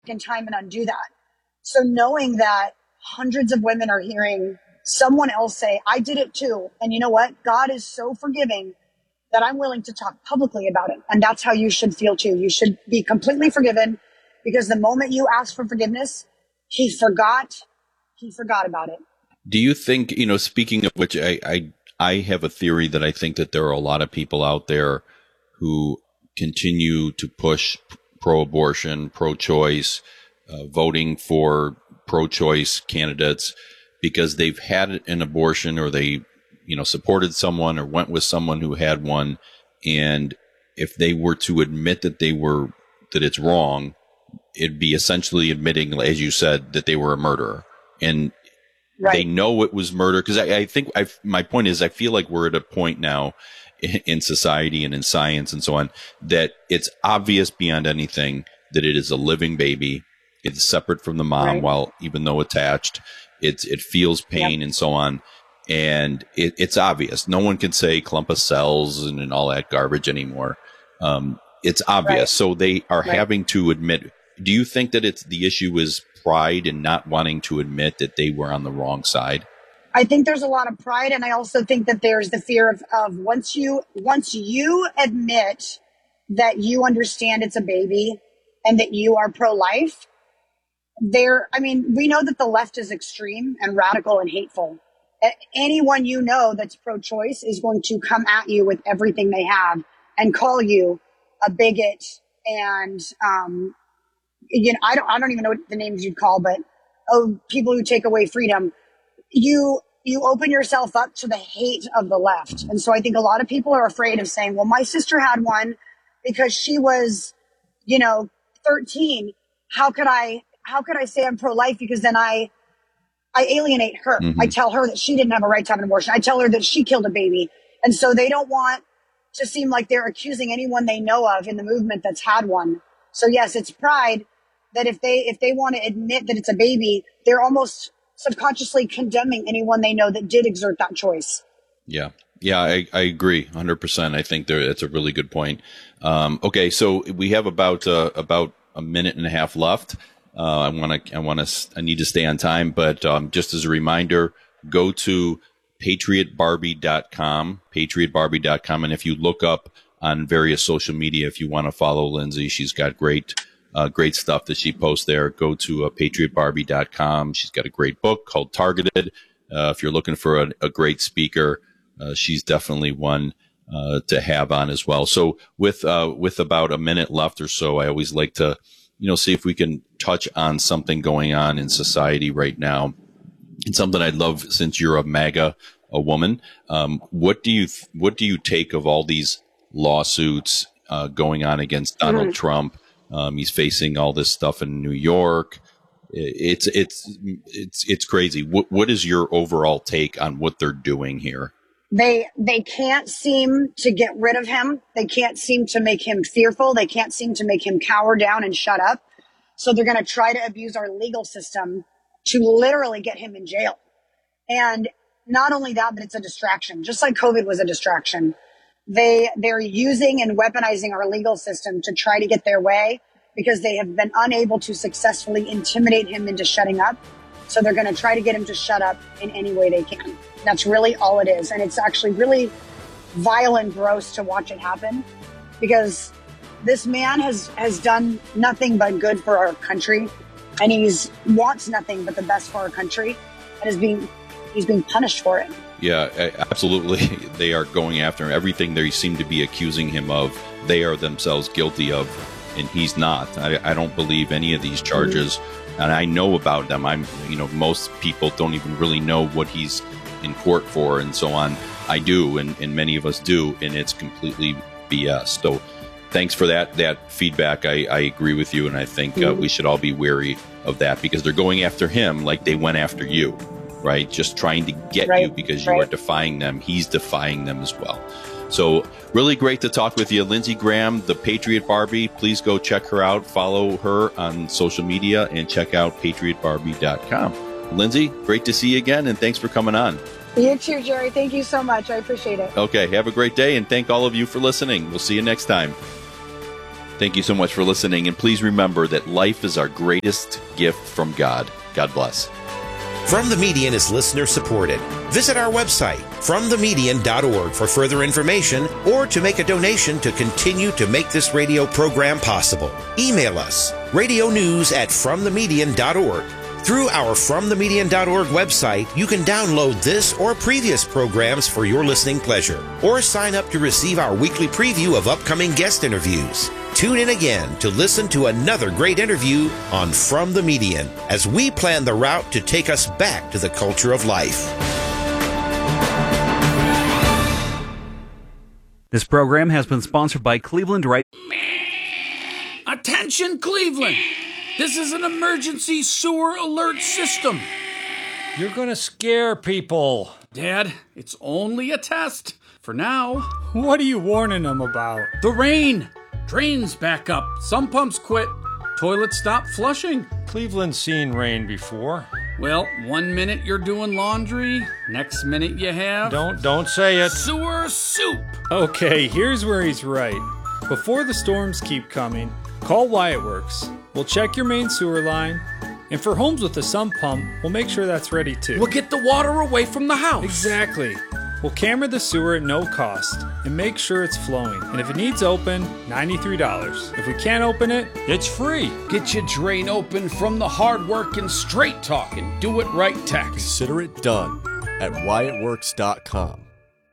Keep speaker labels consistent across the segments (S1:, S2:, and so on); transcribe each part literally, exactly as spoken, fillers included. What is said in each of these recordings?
S1: in time and undo that. So knowing that hundreds of women are hearing someone else say, I did it too. And you know what? God is so forgiving that I'm willing to talk publicly about it. And that's how you should feel too. You should be completely forgiven, because the moment you ask for forgiveness, he forgot, he forgot about it.
S2: Do you think, you know, speaking of which, I, I, I have a theory that I think that there are a lot of people out there who continue to push pro-abortion, pro-choice, uh, voting for pro-choice candidates because they've had an abortion, or they, you know, supported someone or went with someone who had one. And if they were to admit that they were, that it's wrong, it'd be essentially admitting, as you said, that they were a murderer. And right. They know it was murder. Because I, I think I've, my point is, I feel like we're at a point now in, in society and in science and so on that it's obvious beyond anything that it is a living baby. It's separate from the mom, right. While even though attached, it's it feels pain yep. and so on. And it, it's obvious. No one can say clump of cells and, and all that garbage anymore. Um, it's obvious. Right. So they are right. having to admit. Do you think that it's the issue is pride and not wanting to admit that they were on the wrong side?
S1: I think there's a lot of pride. And I also think that there's the fear of, of once you, once you admit that you understand it's a baby and that you are pro-life, there, I mean, we know that the left is extreme and radical and hateful. Anyone you know that's pro-choice is going to come at you with everything they have and call you a bigot and, um, you know, I don't, I don't even know what the names you'd call, but oh, people who take away freedom. You, you open yourself up to the hate of the left. And so I think a lot of people are afraid of saying, well, my sister had one because she was, you know, thirteen. How could I, how could I say I'm pro-life? Because then I, I alienate her. Mm-hmm. I tell her that she didn't have a right to have an abortion. I tell her that she killed a baby. And so they don't want to seem like they're accusing anyone they know of in the movement that's had one. So yes, it's pride that if they, if they want to admit that it's a baby, they're almost subconsciously condemning anyone they know that did exert that choice.
S2: Yeah. Yeah, I, I agree one hundred percent. I think there, that's a really good point. Um, okay. So we have about, uh, about a minute and a half left. Uh, I want to, I want to, I need to stay on time, but, um, just as a reminder, go to patriot barbie dot com, patriot barbie dot com. And if you look up on various social media, if you want to follow Lindsay, she's got great, uh, great stuff that she posts there. Go to uh, patriot barbie dot com. She's got a great book called Targeted. Uh, if you're looking for a, a great speaker, uh, she's definitely one, uh, to have on as well. So with, uh, with about a minute left or so, I always like to, you know, see if we can touch on something going on in society right now. And something I'd love, since you're a MAGA, a woman, um, what do you, th- what do you take of all these lawsuits, uh, going on against Donald mm-hmm. Trump? Um, he's facing all this stuff in New York. It's, it's, it's, it's crazy. What, what is your overall take on what they're doing here?
S1: They, they can't seem to get rid of him. They can't seem to make him fearful. They can't seem to make him cower down and shut up. So they're going to try to abuse our legal system to literally get him in jail. And not only that, but it's a distraction, just like COVID was a distraction. They, they're using and weaponizing our legal system to try to get their way because they have been unable to successfully intimidate him into shutting up. So they're going to try to get him to shut up in any way they can. That's really all it is. And it's actually really vile and gross to watch it happen because this man has, has done nothing but good for our country. And he's wants nothing but the best for our country and is being, he's being punished for it.
S2: Yeah, absolutely. They are going after him. Everything they seem to be accusing him of, they are themselves guilty of, and he's not. I, I don't believe any of these charges, mm-hmm. and I know about them. I'm, you know, most people don't even really know what he's in court for and so on. I do, and, and many of us do, and it's completely B S. So thanks for that that feedback. I, I agree with you, and I think mm-hmm. uh, we should all be wary of that because they're going after him like they went after you. Right? Just trying to get right, you because you right. are defying them. He's defying them as well. So really great to talk with you. Lindsey Graham, the Patriot Barbie. Please go check her out. Follow her on social media and check out patriot barbie dot com. Lindsey, great to see you again. And thanks for coming on.
S1: You too, Jerry. Thank you so much. I appreciate it.
S2: Okay. Have a great day. And thank all of you for listening. We'll see you next time. Thank you so much for listening, and please remember that life is our greatest gift from God. God bless.
S3: From the Median is listener supported. Visit our website, from the median dot org, for further information or to make a donation to continue to make this radio program possible. Email us, radio news at from the median dot org. Through our from the median dot org website, you can download this or previous programs for your listening pleasure, or sign up to receive our weekly preview of upcoming guest interviews. Tune in again to listen to another great interview on From the Median as we plan the route to take us back to the culture of life.
S4: This program has been sponsored by Cleveland Right.
S5: Attention, Cleveland! This is an emergency sewer alert system.
S6: You're gonna scare people.
S5: Dad, it's only a test. For now.
S6: What are you warning them about?
S5: The rain. Drains back up. Some pumps quit. Toilets stop flushing.
S6: Cleveland's seen rain before.
S5: Well, one minute you're doing laundry, next minute you have...
S6: Don't, don't say it.
S5: Sewer soup.
S7: Okay, here's where he's right. Before the storms keep coming, call Wyatt Works. We'll check your main sewer line, and for homes with a sump pump, we'll make sure that's ready too.
S5: We'll get the water away from the house.
S7: Exactly. We'll camera the sewer at no cost and make sure it's flowing. And if it needs open, ninety-three dollars. If we can't open it,
S6: it's free.
S5: Get your drain open from the hard-working, straight-talking, do-it-right techs.
S8: Consider it done at wyatt works dot com.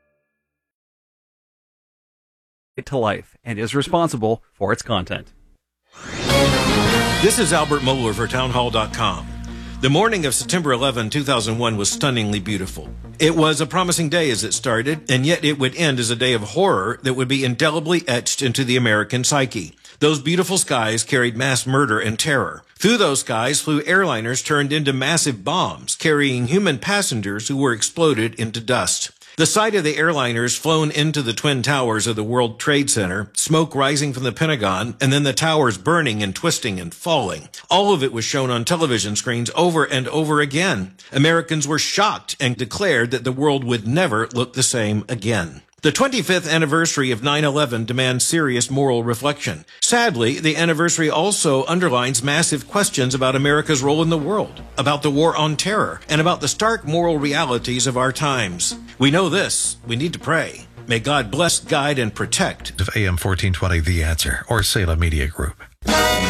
S4: To life and is responsible for its content.
S9: This is Albert Mohler for townhall dot com. The morning of September eleventh, two thousand one was stunningly beautiful. It was a promising day as it started, and yet it would end as a day of horror that would be indelibly etched into the American psyche. Those beautiful skies carried mass murder and terror. Through those skies flew airliners turned into massive bombs, carrying human passengers who were exploded into dust. The sight of the airliners flown into the Twin Towers of the World Trade Center, smoke rising from the Pentagon, and then the towers burning and twisting and falling. All of it was shown on television screens over and over again. Americans were shocked and declared that the world would never look the same again. The twenty-fifth anniversary of nine eleven demands serious moral reflection. Sadly, the anniversary also underlines massive questions about America's role in the world, about the war on terror, and about the stark moral realities of our times. We know this. We need to pray. May God bless, guide, and protect.
S10: Of A M fourteen twenty, The Answer, or Salem Media Group.